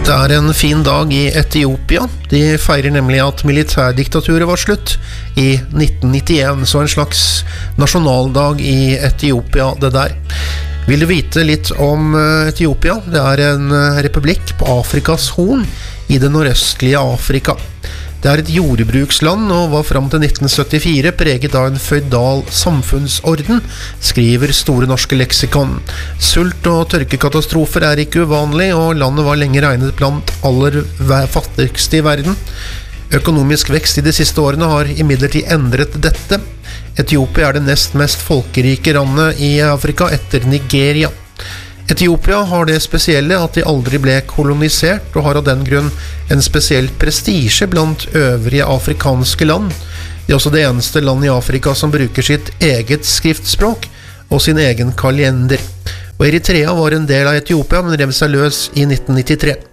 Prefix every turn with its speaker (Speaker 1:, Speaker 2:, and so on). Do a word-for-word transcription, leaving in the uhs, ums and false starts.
Speaker 1: Det er en fin dag i Etiopia. De feirer nemlig at militærdiktaturet var slutt i nitten nittien, så en slags nasjonaldag i Etiopia, det der. Vil du vite litt om Etiopia? Det er en republikk på Afrikas Horn i det nordøstlige Afrika. Det er et jordbruksland og var frem til nitten syttifire preget av en føydal samfunnsorden, skriver Store norske leksikon. Sult- og tørkekatastrofer er ikke uvanlig, og landet var lenge regnet blant aller fattigste i verden. Økonomisk vekst i de siste årene har imidlertid endret dette. Etiopia er det nest mest folkerike landet i Afrika etter Nigeria. Etiopia har det spesielle at de aldri ble kolonisert og har av den grunn en spesiell prestisje blant øvrige afrikanske land. Det er også det eneste land i Afrika som bruker sitt eget skriftspråk og sin egen kalender. Og Eritrea var en del av Etiopia, men rev seg løs i nitten nittitre.